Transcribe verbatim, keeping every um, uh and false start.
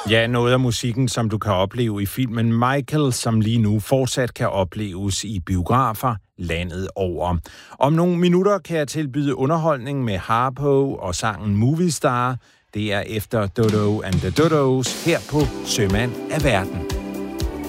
Ja, noget af musikken, som du kan opleve i filmen Michael, som lige nu fortsat kan opleves i biografer landet over. Om nogle minutter kan jeg tilbyde underholdning med Harpo og sangen Movie Star. Det er efter Dodo and the Dodos her på Sømand af Verden.